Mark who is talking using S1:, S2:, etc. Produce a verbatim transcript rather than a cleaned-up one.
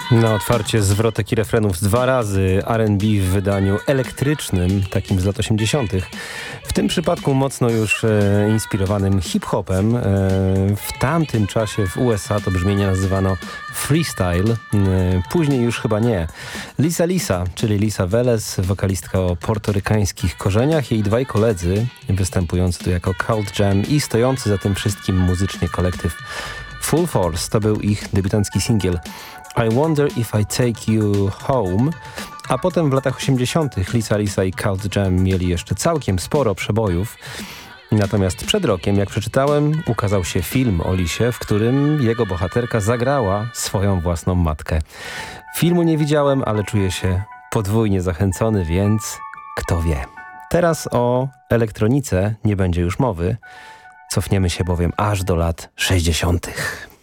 S1: Na otwarcie zwrotek i refrenów z dwa razy R and B w wydaniu elektrycznym, takim z lat osiemdziesiątych. W tym przypadku mocno już e, inspirowanym hip-hopem. E, w tamtym czasie w U S A to brzmienie nazywano freestyle, e, później już chyba nie. Lisa Lisa, czyli Lisa Velez, wokalistka o portorykańskich korzeniach, jej dwaj koledzy, występujący tu jako Cult Jam i stojący za tym wszystkim muzycznie kolektyw Full Force, to był ich debiutancki singiel I Wonder If I Take You Home, a potem w latach osiemdziesiątych Lisa Lisa i Cult Jam mieli jeszcze całkiem sporo przebojów. Natomiast przed rokiem, jak przeczytałem, ukazał się film o Lisie, w którym jego bohaterka zagrała swoją własną matkę. Filmu nie widziałem, ale czuję się podwójnie zachęcony, więc kto wie. Teraz o elektronice nie będzie już mowy. Cofniemy się bowiem aż do lat sześćdziesiątych.